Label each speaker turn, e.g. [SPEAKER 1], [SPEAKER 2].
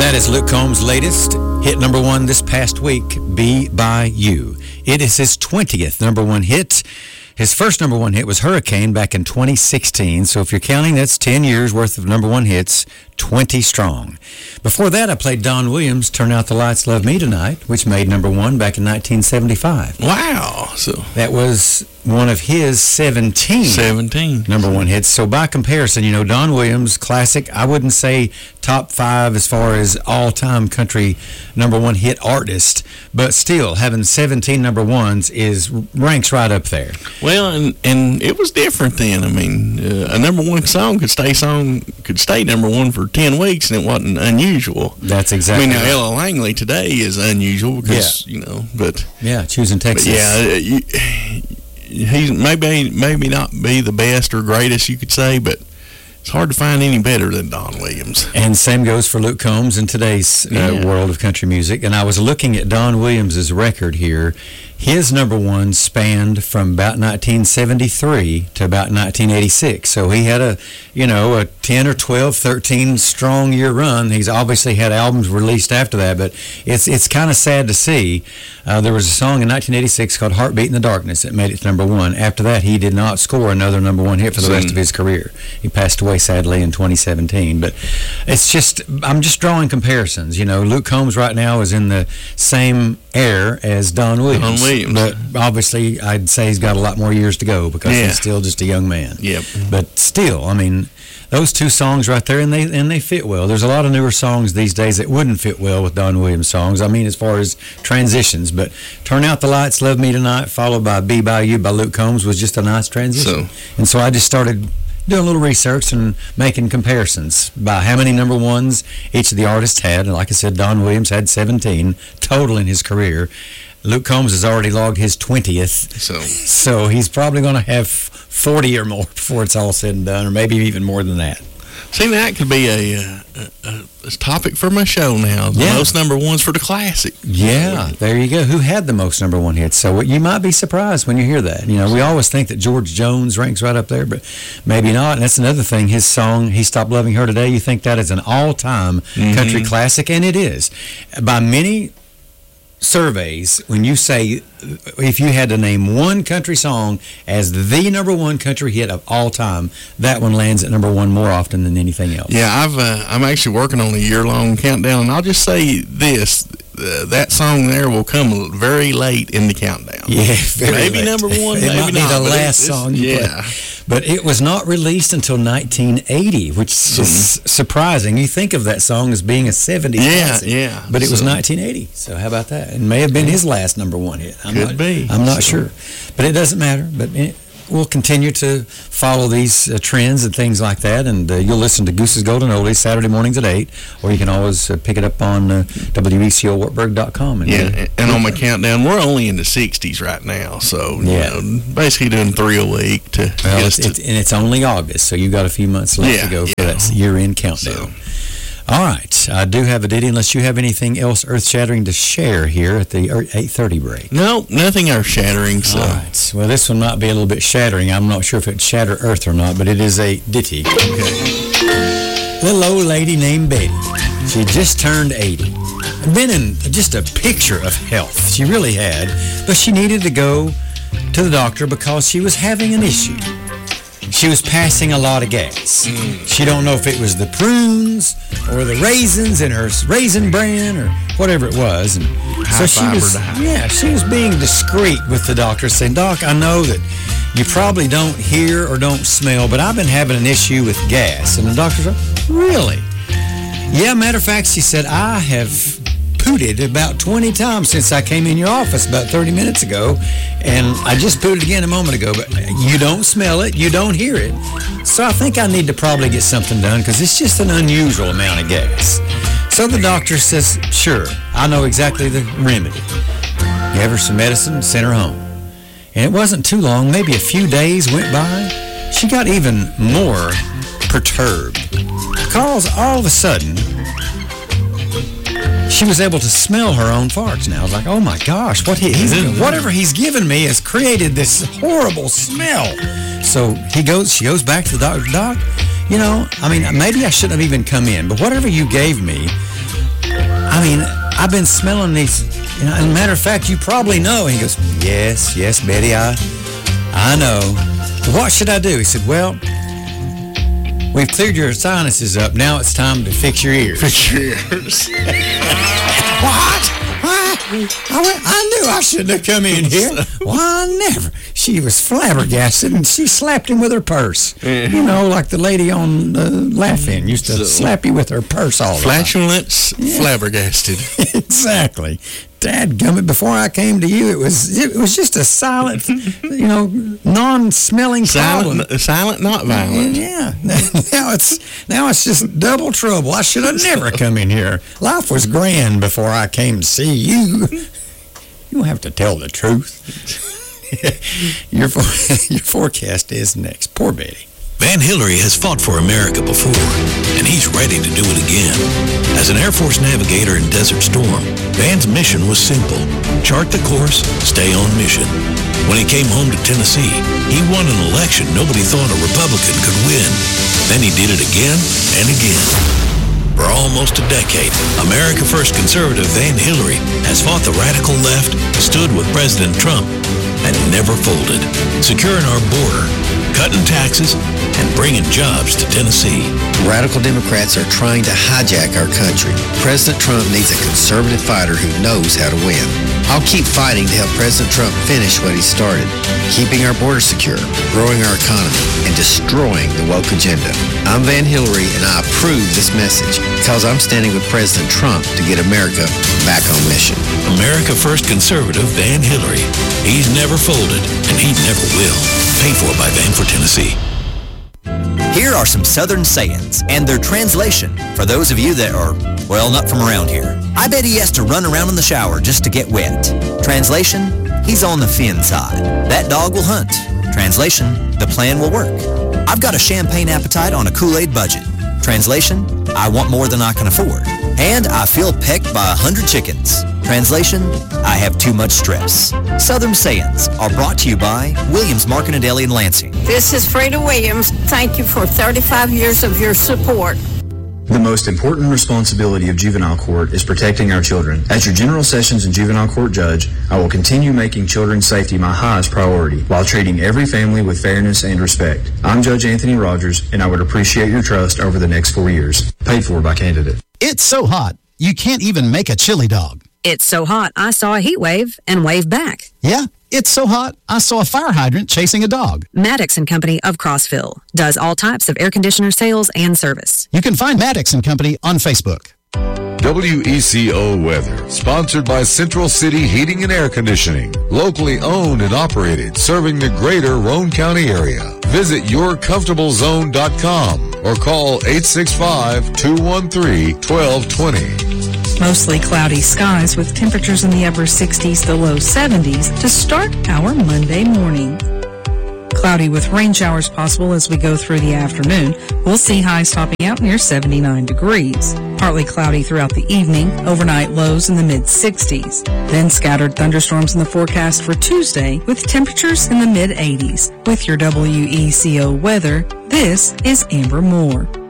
[SPEAKER 1] That is Luke Combs' latest hit number one this past week, Be By You. It is his 20th number one hit. His first number one hit was Hurricane back in 2016. So if you're counting, that's 10 years worth of number one hits, 20 strong. Before that, I played Don Williams' Turn Out the Lights, Love Me Tonight, which made number one back in 1975.
[SPEAKER 2] Wow. So
[SPEAKER 1] that was one of his 17 number one hits. So by comparison, you know, Don Williams, classic, I wouldn't say top five as far as all-time country number one hit artist, but still having 17 number ones ranks right up there.
[SPEAKER 2] Well, and it was different then. I mean, a number one song could stay number one for 10 weeks, and it wasn't unusual.
[SPEAKER 1] That's exactly.
[SPEAKER 2] I mean, now Ella Langley today is unusual because but
[SPEAKER 1] choosing Texas.
[SPEAKER 2] But he's maybe not be the best or greatest, you could say, but it's hard to find any better than Don Williams.
[SPEAKER 1] And same goes for Luke Combs in today's world of country music. And I was looking at Don Williams' record here. His number one spanned from about 1973 to about 1986. So he had a 10 or 12, 13 strong year run. He's obviously had albums released after that, but it's kind of sad to see. There was a song in 1986 called Heartbeat in the Darkness that made it to number one. After that, he did not score another number one hit for the rest of his career. He passed away sadly in 2017. But I'm just drawing comparisons. You know, Luke Combs right now is in the same air as Don Williams. But obviously, I'd say he's got a lot more years to go because he's still just a young man.
[SPEAKER 2] Yep.
[SPEAKER 1] But still, I mean, those two songs right there, and they fit well. There's a lot of newer songs these days that wouldn't fit well with Don Williams songs. I mean, as far as transitions. But Turn Out the Lights, Love Me Tonight, followed by Be By You by Luke Combs was just a nice transition. And so I just started doing a little research and making comparisons by how many number ones each of the artists had. And like I said, Don Williams had 17 total in his career. Luke Combs has already logged his 20th. So he's probably going to have 40 or more before it's all said and done, or maybe even more than that.
[SPEAKER 2] See, that could be a topic for my show now. The most number ones for the classic.
[SPEAKER 1] Yeah, there you go. Who had the most number one hits? So you might be surprised when you hear that. You know, we always think that George Jones ranks right up there, but maybe not. And that's another thing. His song, He Stopped Loving Her Today, you think that is an all-time country classic, and it is. By many surveys, when you say if you had to name one country song as the number one country hit of all time, that one lands at number one more often than anything else.
[SPEAKER 2] Yeah, I'm actually working on a year-long countdown, and I'll just say this. That song there will come very late in the countdown.
[SPEAKER 1] Yeah, very
[SPEAKER 2] maybe
[SPEAKER 1] late.
[SPEAKER 2] Number one,
[SPEAKER 1] it
[SPEAKER 2] maybe
[SPEAKER 1] might be
[SPEAKER 2] not,
[SPEAKER 1] the last song you play. But it was not released until 1980, which is surprising. You think of that song as being a 70s classic.
[SPEAKER 2] Yeah.
[SPEAKER 1] But it was 1980, so how about that? It may have been his last number one hit.
[SPEAKER 2] Could be.
[SPEAKER 1] I'm not sure. But it doesn't matter. But we'll continue to follow these trends and things like that, and you'll listen to Goose's Golden Oldies Saturday mornings at 8, or you can always pick it up on WECOWartburg.com.
[SPEAKER 2] And on my countdown, we're only in the 60s right now, so basically doing 3 a week to
[SPEAKER 1] and it's only August, so you've got a few months left to go for that year-end countdown. All right. I do have a ditty, unless you have anything else earth-shattering to share here at the 8:30 break.
[SPEAKER 2] No, nothing earth-shattering. So.
[SPEAKER 1] All right. Well, this one might be a little bit shattering. I'm not sure if it'd shatter earth or not, but it is a ditty. Okay. Little old lady named Betty. She just turned 80. Been in just a picture of health. She really had. But she needed to go to the doctor because she was having an issue. She was passing a lot of gas. She don't know if it was the prunes or the raisins in her Raisin Bran or whatever it was. And so she was being discreet with the doctor, saying, "Doc, I know that you probably don't hear or don't smell, but I've been having an issue with gas." And the doctor said, "Really?" "Yeah, matter of fact," she said, "I have pooted about 20 times since I came in your office about 30 minutes ago, and I just pooted again a moment ago, but you don't smell it, you don't hear it, so I think I need to probably get something done because it's just an unusual amount of gas." So the doctor says, "Sure, I know exactly the remedy." Gave her some medicine and sent her home. And it wasn't too long, maybe a few days went by, she got even more perturbed because all of a sudden she was able to smell her own farts now. I was like, oh my gosh, whatever he's given me has created this horrible smell. So she goes back to the doctor. "Doc, you know, I mean, maybe I shouldn't have even come in, but whatever you gave me I mean, I've been smelling these, you know, as a matter of fact, you probably know. And he goes, yes, Betty, I know. But what should I do? He said, well, we've cleared your sinuses up. Now it's time to fix your ears.
[SPEAKER 2] Fix your ears.
[SPEAKER 1] What? I knew I shouldn't have come in here. Why, never. She was flabbergasted, and she slapped him with her purse. Mm-hmm. You know, like the lady on Laugh-In used to slap you with her purse all the time.
[SPEAKER 2] Flatulence, flabbergasted.
[SPEAKER 1] Exactly. Dadgummit, before I came to you, it was just a silent, you know, non-smelling problem.
[SPEAKER 2] Silent, not violent.
[SPEAKER 1] Yeah. Now it's just double trouble. I should have never come in here. Life was grand before I came to see you. You don't have to tell the truth. Your forecast is next. Poor Betty.
[SPEAKER 3] Van Hillary has fought for America before, and he's ready to do it again. As an Air Force navigator in Desert Storm, Van's mission was simple: chart the course, stay on mission. When he came home to Tennessee, he won an election nobody thought a Republican could win. Then he did it again and again. For almost a decade, America First conservative Van Hillary has fought the radical left, stood with President Trump, and never folded, securing our border, cutting taxes, and bringing jobs to Tennessee.
[SPEAKER 4] Radical Democrats are trying to hijack our country. President Trump needs a conservative fighter who knows how to win. I'll keep fighting to help President Trump finish what he started, keeping our border secure, growing our economy, and destroying the woke agenda. I'm Van Hillary, and I approve this message because I'm standing with President Trump to get America back on mission.
[SPEAKER 3] America First conservative Van Hillary. He's never folded, and he never will. Paid for by Van for Tennessee.
[SPEAKER 5] Here are some Southern sayings and their translation for those of you that are, well, not from around here. I bet he has to run around in the shower just to get wet. Translation, he's on the fin side. That dog will hunt. Translation, the plan will work. I've got a champagne appetite on a Kool-Aid budget. Translation, I want more than I can afford. And I feel pecked by 100 chickens. Translation, I have too much stress. Southern Sayings are brought to you by Williams Market and Deli in Lansing.
[SPEAKER 6] This is Freda Williams. Thank you for 35 years of your support.
[SPEAKER 7] The most important responsibility of juvenile court is protecting our children. As your General Sessions and Juvenile Court Judge, I will continue making children's safety my highest priority while treating every family with fairness and respect. I'm Judge Anthony Rogers, and I would appreciate your trust over the next 4 years. Paid for by candidate.
[SPEAKER 8] It's so hot, you can't even make a chili dog.
[SPEAKER 9] It's so hot, I saw a heat wave and waved back.
[SPEAKER 8] Yeah, it's so hot, I saw a fire hydrant chasing a dog.
[SPEAKER 9] Maddox & Company of Crossville does all types of air conditioner sales and service.
[SPEAKER 8] You can find Maddox & Company on Facebook.
[SPEAKER 10] WECO Weather, sponsored by Central City Heating and Air Conditioning, locally owned and operated, serving the greater Roane County area. Visit yourcomfortablezone.com or call 865-213-1220.
[SPEAKER 11] Mostly cloudy skies with temperatures in the upper 60s to low 70s to start our Monday morning. Cloudy with rain showers possible as we go through the afternoon. We'll see highs topping out near 79 degrees. Partly cloudy throughout the evening, overnight lows in the mid-60s. Then scattered thunderstorms in the forecast for Tuesday with temperatures in the mid-80s. With your WECO weather, this is Amber Moore.